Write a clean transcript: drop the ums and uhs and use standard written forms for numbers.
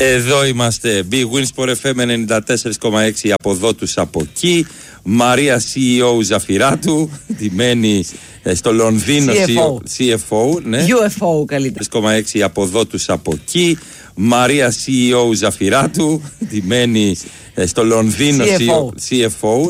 Εδώ είμαστε. Big Wins for FM 94,6 από εδώ τους από εκεί. Μαρία CEO Ζαφυράτου, ντυμένη στο Λονδίνο. CFO, ναι. UFO καλύτερα. 4,6 από εδώ τους από εκεί. Μαρία CEO Ζαφυράτου, ντυμένη στο Λονδίνο. CFO.